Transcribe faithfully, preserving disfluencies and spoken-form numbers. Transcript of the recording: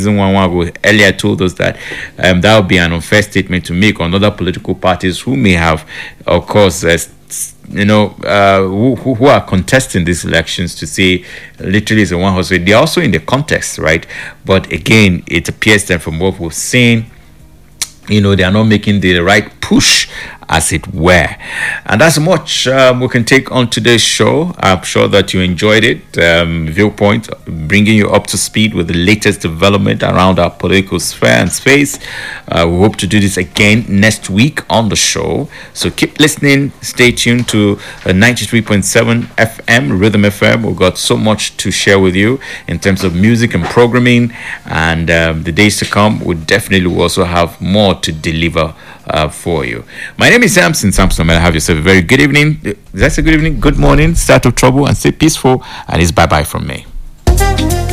Nwanwago earlier told us that um, that would be an unfair statement to make on other political parties who may have, of course, uh, you know, uh, who, who are contesting these elections, to say literally is a one horse race. They're also in the context, right? But again, it appears that from what we've seen, you know, they are not making the right push, as it were. And that's much um, we can take on today's show. I'm sure that you enjoyed it. Um, Viewpoint, bringing you up to speed with the latest development around our political sphere and space. Uh, we hope to do this again next week on the show. So keep listening. Stay tuned to uh, ninety-three point seven F M, Rhythm F M. We've got so much to share with you in terms of music and programming. And um, the days to come, we definitely will also have more to deliver uh, for you. My name is Samson Samson. May I have yourself a very good evening. That's a good evening, good morning, start of trouble, and stay peaceful. And it's bye bye from me.